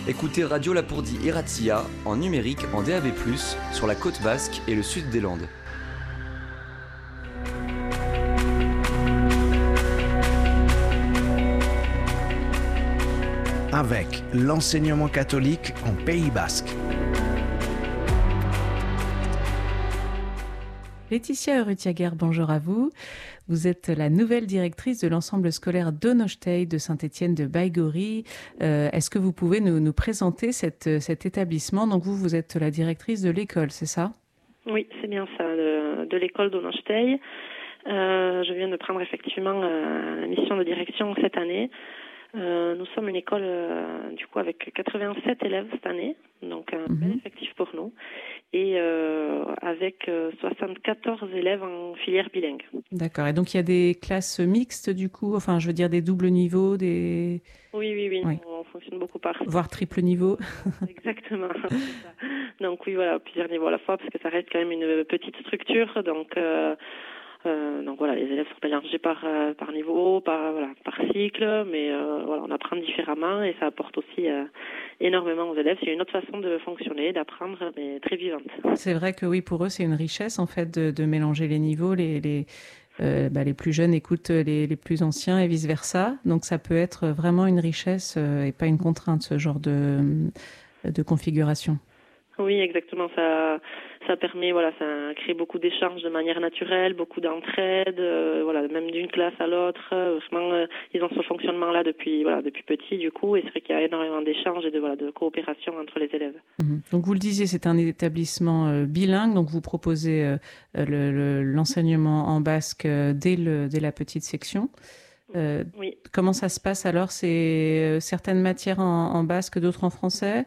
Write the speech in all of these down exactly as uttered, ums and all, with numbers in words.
Écoutez Radio Lapourdie et Ratia en numérique en D A B plus, sur la côte basque et le sud des Landes. Avec l'enseignement catholique en Pays basque. Laetitia Urrutiaguer, bonjour à vous. Vous êtes la nouvelle directrice de l'ensemble scolaire Donostiei de Saint-Étienne de Baïgorry. Euh, est-ce que vous pouvez nous, nous présenter cette, cet établissement? Donc vous, vous êtes la directrice de l'école, c'est ça? Oui, c'est bien ça, de, de l'école Donostiei. Euh, je viens de prendre effectivement euh, la mission de direction cette année. Euh, nous sommes une école euh, du coup avec quatre-vingt-sept élèves cette année, donc un mmh. bel effectif pour nous, et euh, avec euh, soixante-quatorze élèves en filière bilingue. D'accord, et donc il y a des classes mixtes du coup, enfin je veux dire des doubles niveaux, des... Oui, oui, oui, oui. On fonctionne beaucoup par... Voire triple niveau. Exactement, c'est ça. Donc oui, voilà, plusieurs niveaux à la fois, parce que ça reste quand même une petite structure, donc... Euh, Euh, donc voilà, les élèves sont mélangés par euh, par niveau, par voilà, par cycle, mais euh, voilà, on apprend différemment et ça apporte aussi euh, énormément aux élèves. C'est une autre façon de fonctionner, d'apprendre, mais très vivante. C'est vrai que oui, pour eux, c'est une richesse en fait de, de mélanger les niveaux. Les les euh, bah, les plus jeunes écoutent les les plus anciens et vice versa. Donc ça peut être vraiment une richesse euh, et pas une contrainte, ce genre de de configuration. Oui, exactement. Ça, ça permet, voilà, ça crée beaucoup d'échanges de manière naturelle, beaucoup d'entraide, euh, voilà, même d'une classe à l'autre. Euh, vraiment, euh, ils ont ce fonctionnement-là depuis, voilà, depuis petit, du coup, et c'est vrai qu'il y a énormément d'échanges et de, voilà, de coopération entre les élèves. Mmh. Donc, vous le disiez, c'est un établissement euh, bilingue, donc vous proposez euh, le, le, l'enseignement en basque euh, dès le, dès la petite section. Euh, oui. Comment ça se passe alors? C'est euh, certaines matières en, en basque, d'autres en français?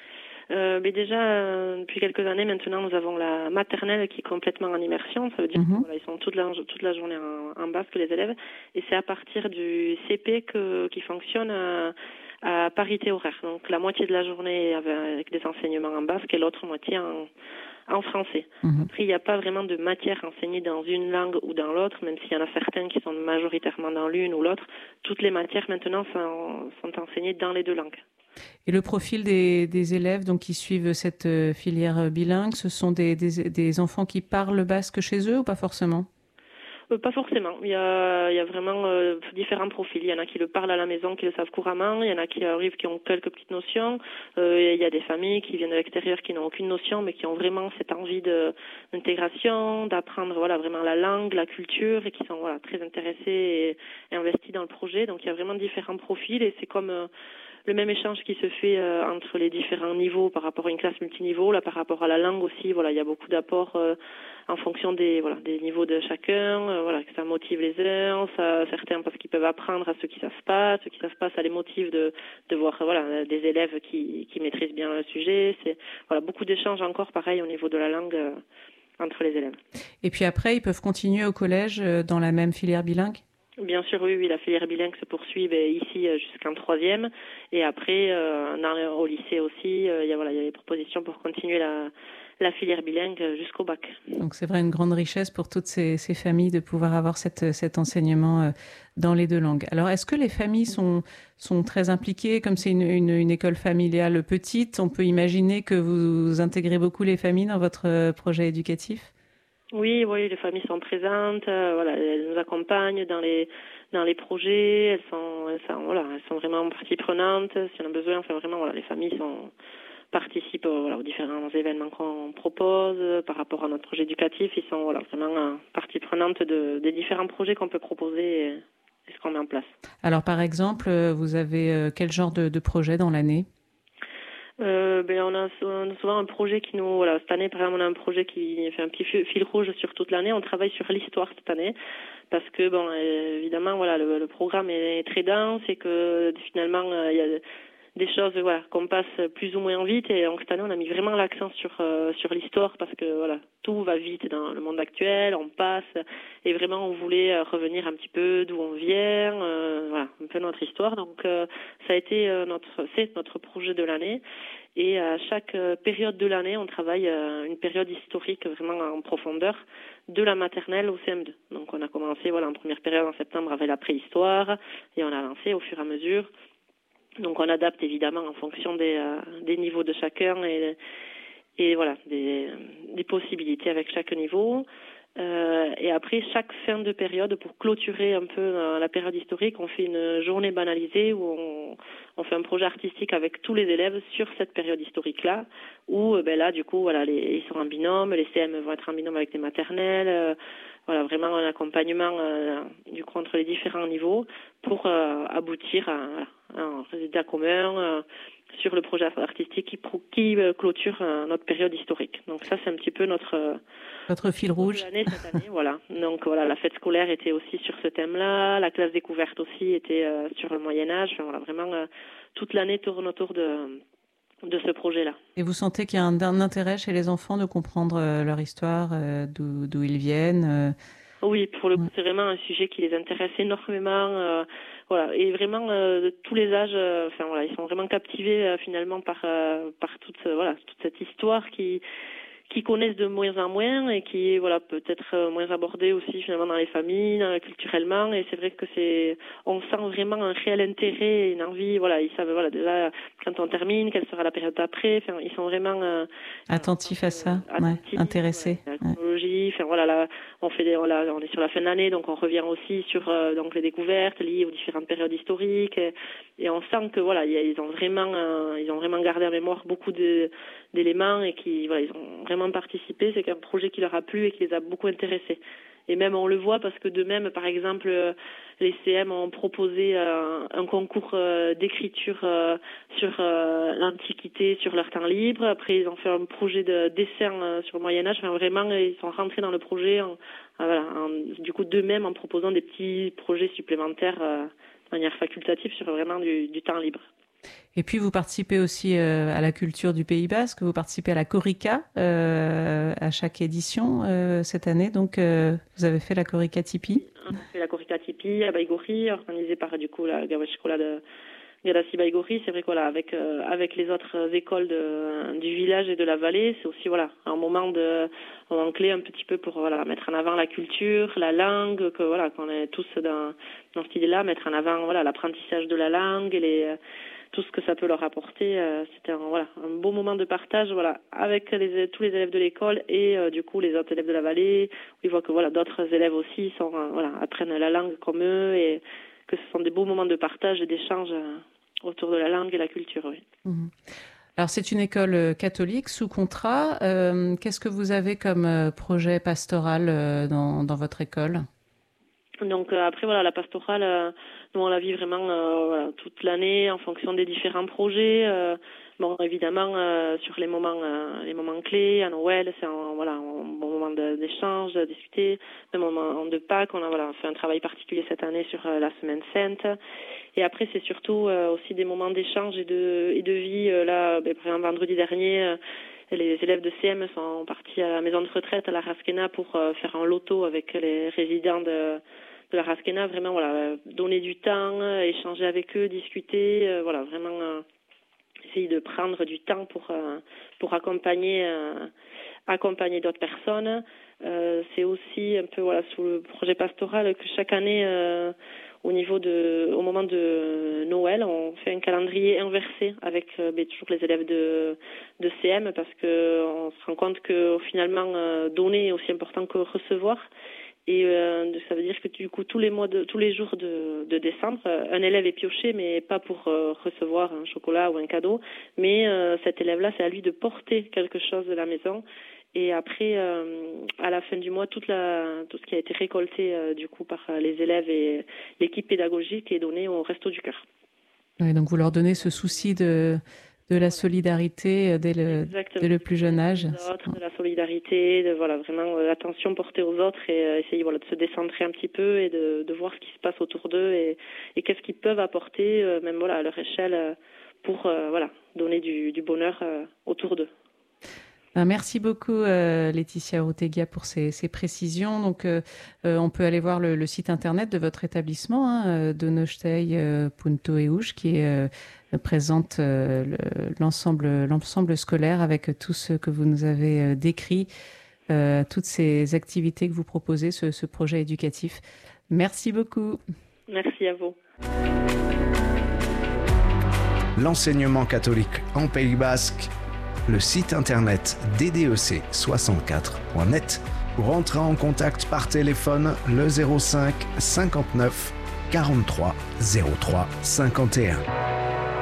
Euh, mais déjà, euh, depuis quelques années maintenant, nous avons la maternelle qui est complètement en immersion. Ça veut dire mmh. qu'ils voilà, ils sont toute la, toute la journée en, en basque, les élèves. Et c'est à partir du C P que, qui fonctionne à, à parité horaire. Donc la moitié de la journée avec des enseignements en basque et l'autre moitié en, en français. Mmh. Après, il n'y a pas vraiment de matière enseignée dans une langue ou dans l'autre, même s'il y en a certaines qui sont majoritairement dans l'une ou l'autre. Toutes les matières maintenant sont, sont enseignées dans les deux langues. Et le profil des, des élèves donc qui suivent cette euh, filière bilingue, ce sont des, des, des enfants qui parlent basque chez eux ou pas forcément? Euh, pas forcément. Il y a, il y a vraiment euh, différents profils. Il y en a qui le parlent à la maison, qui le savent couramment. Il y en a qui arrivent, qui ont quelques petites notions. Euh, il y a des familles qui viennent de l'extérieur, qui n'ont aucune notion, mais qui ont vraiment cette envie de, d'intégration, d'apprendre voilà vraiment la langue, la culture, et qui sont voilà très intéressés et, et investis dans le projet. Donc il y a vraiment différents profils, et c'est comme euh, le même échange qui se fait euh, entre les différents niveaux par rapport à une classe multiniveau, là par rapport à la langue aussi, voilà, il y a beaucoup d'apports euh, en fonction des voilà des niveaux de chacun, euh, voilà, que ça motive les uns, ça, certains parce qu'ils peuvent apprendre à ceux qui savent pas, ceux qui savent pas, ça les motive de de voir voilà des élèves qui qui maîtrisent bien le sujet, c'est voilà beaucoup d'échanges encore pareil au niveau de la langue euh, entre les élèves. Et puis après, ils peuvent continuer au collège euh, dans la même filière bilingue? Bien sûr, oui, oui, la filière bilingue se poursuit ben, ici jusqu'en troisième, et après euh, dans, au lycée aussi, euh, il y a voilà, il y a des propositions pour continuer la, la filière bilingue jusqu'au bac. Donc c'est vrai une grande richesse pour toutes ces, ces familles de pouvoir avoir cette, cet enseignement euh, dans les deux langues. Alors est-ce que les familles sont sont très impliquées, comme c'est une, une, une école familiale petite, on peut imaginer que vous intégrez beaucoup les familles dans votre projet éducatif? Oui, oui, les familles sont présentes, euh, voilà, elles nous accompagnent dans les dans les projets, elles sont, elles sont voilà, elles sont vraiment partie prenante. Si on a besoin, enfin vraiment, voilà, les familles sont participent voilà, aux différents événements qu'on propose par rapport à notre projet éducatif. Ils sont voilà vraiment euh, partie prenante de des différents projets qu'on peut proposer et, et ce qu'on met en place. Alors par exemple, vous avez euh, quel genre de, de projet dans l'année? Euh, ben on a, on a souvent un projet qui nous voilà cette année par exemple on a un projet qui fait un petit fil rouge sur toute l'année. On travaille sur l'histoire cette année parce que bon évidemment voilà le, le programme est très dense et que finalement il y a des choses voilà qu'on passe plus ou moins vite, et donc cette année on a mis vraiment l'accent sur euh, sur l'histoire parce que voilà tout va vite dans le monde actuel, on passe, et vraiment on voulait revenir un petit peu d'où on vient, euh, voilà un peu notre histoire. Donc euh, ça a été euh, notre c'est notre projet de l'année, et à chaque euh, période de l'année on travaille euh, une période historique vraiment en profondeur de la maternelle au C M deux. Donc on a commencé voilà en première période en septembre avec la préhistoire, et on a lancé au fur et à mesure Donc on adapte évidemment en fonction des, euh, des niveaux de chacun et, et voilà, des, des possibilités avec chaque niveau. Euh, et après, chaque fin de période, pour clôturer un peu euh, la période historique, on fait une journée banalisée où on, on fait un projet artistique avec tous les élèves sur cette période historique-là, où euh, ben là, du coup, voilà, les, ils sont en binôme, les C M vont être en binôme avec des maternelles, euh, voilà, vraiment un accompagnement euh, du coup entre les différents niveaux pour euh, aboutir à, à un résultat commun euh, sur le projet artistique qui, qui euh, clôture euh, notre période historique. Donc ça, c'est un petit peu notre euh, votre fil rouge. L'année, cette année, voilà. Donc voilà, la fête scolaire était aussi sur ce thème-là, la classe découverte aussi était euh, sur le Moyen Âge. Enfin, voilà, vraiment euh, toute l'année tourne autour de de ce projet-là. Et vous sentez qu'il y a un, un intérêt chez les enfants de comprendre euh, leur histoire, euh, d'où, d'où ils viennent euh... Oui, pour le coup, c'est vraiment un sujet qui les intéresse énormément. Euh, voilà, et vraiment euh, de tous les âges. Euh, enfin voilà, ils sont vraiment captivés euh, finalement par euh, par toute euh, voilà toute cette histoire qui qui connaissent de moins en moins et qui est voilà peut-être moins abordée aussi finalement dans les familles, euh, culturellement. Et c'est vrai que c'est, on sent vraiment un réel intérêt, une envie. Voilà, ils savent voilà déjà quand on termine, quelle sera la période d'après. Enfin, ils sont vraiment euh, attentifs à ça, euh, attentifs, ouais, intéressés. Ouais, la chronologie. Enfin voilà, là, on fait des, voilà, on est sur la fin de l'année, donc on revient aussi sur euh, donc les découvertes liées aux différentes périodes historiques. Et, et on sent que voilà, ils ont vraiment, euh, ils ont vraiment gardé en mémoire beaucoup de d'éléments et qui voilà, ils ont vraiment participé. C'est un projet qui leur a plu et qui les a beaucoup intéressés. Et même on le voit parce que de même, par exemple, les C M ont proposé euh, un concours euh, d'écriture euh, sur euh, l'Antiquité, sur leur temps libre. Après, ils ont fait un projet de dessin euh, sur le Moyen Âge. Enfin, vraiment, ils sont rentrés dans le projet, en, en, voilà, en, du coup, d'eux-mêmes en proposant des petits projets supplémentaires euh, de manière facultative sur vraiment du, du temps libre. Et puis vous participez aussi euh, à la culture du Pays Basque, vous participez à la Corica euh, à chaque édition euh, cette année, donc euh, vous avez fait la Corica Tipi. On a fait la Corica Tipi à Baïgori, organisée par du coup la Gawachkola de Gadassi Baïgori. C'est vrai que voilà, avec euh, avec les autres écoles de, du village et de la vallée, c'est aussi voilà un moment de un moment clé un petit peu pour voilà mettre en avant la culture, la langue, que voilà qu'on est tous dans dans cette idée-là, mettre en avant voilà l'apprentissage de la langue et les tout ce que ça peut leur apporter. Euh, c'était un, voilà, un beau moment de partage voilà, avec les, tous les élèves de l'école et euh, du coup les autres élèves de la vallée. Où ils voient que voilà, d'autres élèves aussi sont, euh, voilà, apprennent la langue comme eux et que ce sont des beaux moments de partage et d'échange euh, autour de la langue et la culture. Oui. Mmh. Alors c'est une école catholique sous contrat. Euh, qu'est-ce que vous avez comme euh, projet pastoral euh, dans, dans votre école ? Donc euh, après voilà la pastorale, euh, nous on la vit vraiment euh, voilà, toute l'année en fonction des différents projets. Euh, bon évidemment euh, sur les moments euh, les moments clés à Noël c'est un voilà un bon moment de, d'échange, de discuter. Le moment de Pâques on a voilà fait un travail particulier cette année sur euh, la Semaine Sainte. Et après c'est surtout euh, aussi des moments d'échange et de et de vie. Euh, là ben, par exemple vendredi dernier. Euh, Les élèves de C M sont partis à la maison de retraite à la Rasquena pour euh, faire un loto avec les résidents de, de la Rasquena. Vraiment, voilà, donner du temps, échanger avec eux, discuter, euh, voilà, vraiment euh, essayer de prendre du temps pour euh, pour accompagner euh, accompagner d'autres personnes. Euh, c'est aussi un peu voilà sous le projet pastoral que chaque année. Euh, Au niveau de, au moment de Noël, on fait un calendrier inversé avec euh, ben, toujours les élèves de, de C M parce que on se rend compte que finalement euh, donner est aussi important que recevoir. Et euh, ça veut dire que du coup tous les mois, de, tous les jours de, de décembre, un élève est pioché, mais pas pour euh, recevoir un chocolat ou un cadeau, mais euh, cet élève-là, c'est à lui de porter quelque chose de la maison. Et après, euh, à la fin du mois, toute la, tout ce qui a été récolté euh, du coup par les élèves et l'équipe pédagogique est donné au Resto du Cœur. Oui, donc vous leur donnez ce souci de, de la solidarité dès le, dès le plus jeune âge. Autres, de la solidarité, de voilà vraiment euh, l'attention portée aux autres et euh, essayer voilà de se décentrer un petit peu et de, de voir ce qui se passe autour d'eux et, et qu'est-ce qu'ils peuvent apporter, euh, même voilà à leur échelle, euh, pour euh, voilà donner du, du bonheur euh, autour d'eux. Merci beaucoup euh, Laetitia Ortega pour ces, ces précisions. Donc, euh, euh, on peut aller voir le, le site internet de votre établissement, hein, donostei punto e u, qui euh, présente euh, le, l'ensemble, l'ensemble scolaire avec tout ce que vous nous avez euh, décrit, euh, toutes ces activités que vous proposez, ce, ce projet éducatif. Merci beaucoup. Merci à vous. l'enseignement catholique en Pays Basque, le site internet d d e c soixante-quatre point net ou entrer en contact par téléphone le zéro cinq cinquante-neuf quarante-trois zéro trois cinquante et un.